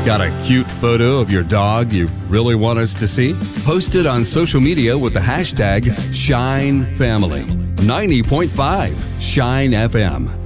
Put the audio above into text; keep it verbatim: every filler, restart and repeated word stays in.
Got a cute photo of your dog you really want us to see? Post it on social media with the hashtag Shine Family. ninety point five Shine F M.